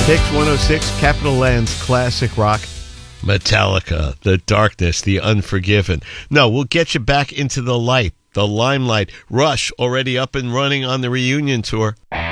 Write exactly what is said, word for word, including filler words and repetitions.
Hicks one oh six, Capital Land's classic rock. Metallica, The Darkness, The Unforgiven. No, we'll get you back into the light, the limelight. Rush, already up and running on the reunion tour.